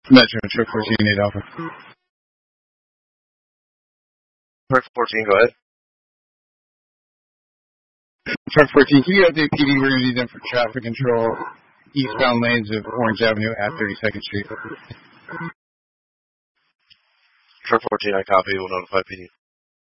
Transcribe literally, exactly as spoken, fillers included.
Metro, truck fourteen, eight Alpha. Truck fourteen, go ahead. Truck fourteen, can you update P D? We're going to need them for traffic control, eastbound lanes of Orange Avenue at thirty-second Street. Truck fourteen, I copy. We'll notify P D.